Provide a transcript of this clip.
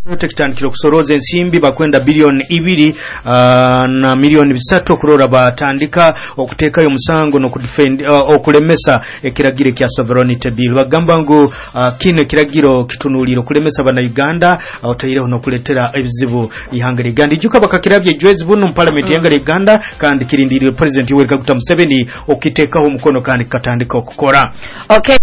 tekitandikira okusoroza ensimbi bakwenda bilioni 2 na milioni 3 okulora batandika okuteekayo omusango n'okudefend okulemesa ekiragiro kya sovereignty bill bagamba ngu kino ekiragiro kitunulira okulemesa bana Uganda otayireho n'okuletera ebizibu ihanga Uganda ijuka bakakirabye jwezi buno mu parliament yanga Uganda kandi kirindiriye president Yoweri Kaguta Museveni okiteekaho omukono kandi katandika okukora. Okay.